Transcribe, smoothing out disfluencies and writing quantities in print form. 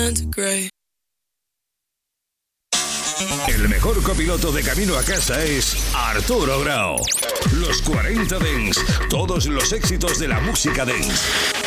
El mejor copiloto de camino a casa es Arturo Grau. Los 40 Dance, todos los éxitos de la música dance.